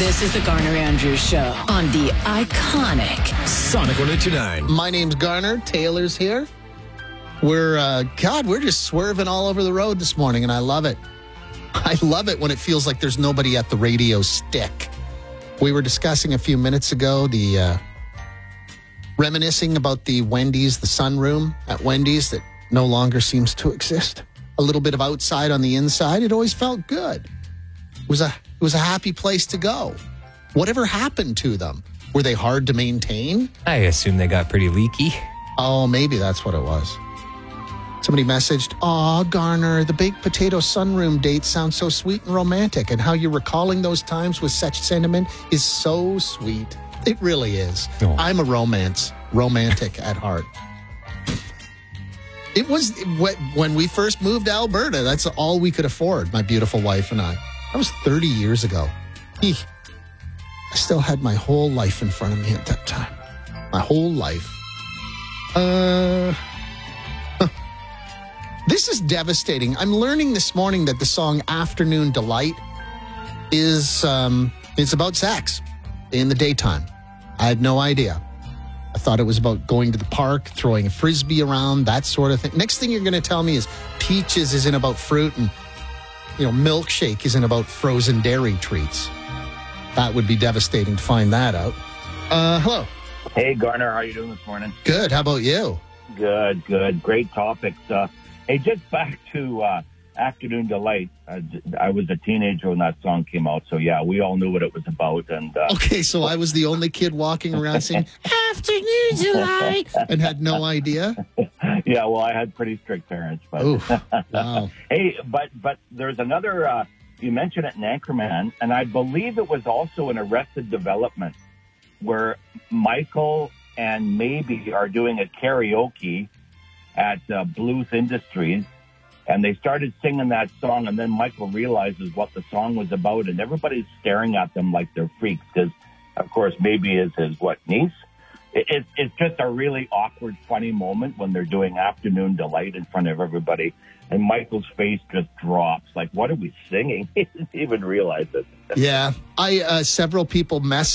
This is the Garner Andrews Show on the iconic Sonic 102.9. My name's Garner. Taylor's here. We're just swerving all over the road this morning, and I love it. I love it when it feels like there's nobody at the radio stick. We were discussing a few minutes ago reminiscing about the Wendy's, the sunroom at Wendy's that no longer seems to exist. A little bit of outside on the inside. It always felt good. It was a happy place to go. Whatever happened to them? Were they hard to maintain? I assume they got pretty leaky. Oh, maybe that's what it was. Somebody messaged, "Aw, Garner, the baked potato sunroom date sounds so sweet and romantic, and how you're recalling those times with such sentiment is so sweet." It really is. Oh. I'm a romantic at heart. It was when we first moved to Alberta. That's all we could afford, my beautiful wife and I. That was 30 years ago. I still had my whole life in front of me at that time. My whole life. This is devastating. I'm learning this morning that the song Afternoon Delight is it's about sex in the daytime. I had no idea. I thought it was about going to the park, throwing a frisbee around, that sort of thing. Next thing you're going to tell me is Peaches isn't about fruit and, Milkshake isn't about frozen dairy treats. That would be devastating to find that out. Hello. Hey, Garner, how are you doing this morning? Good. How about you? Good. Great topics. Hey, just back to Afternoon Delight. I was a teenager when that song came out, so yeah, we all knew what it was about. And okay, so I was the only kid walking around saying Afternoon Delight and had no idea. Yeah, well, I had pretty strict parents. But oof, wow. Hey, but there's another. You mentioned it in Anchorman, and I believe it was also in Arrested Development, where Michael and Maybe are doing a karaoke at Blues Industries, and they started singing that song, and then Michael realizes what the song was about, and everybody's staring at them like they're freaks, because, of course, Maybe is his, niece? It's just a really awkward, funny moment when they're doing Afternoon Delight in front of everybody, and Michael's face just drops, like, what are we singing? He didn't even realize it. Yeah, several people messaged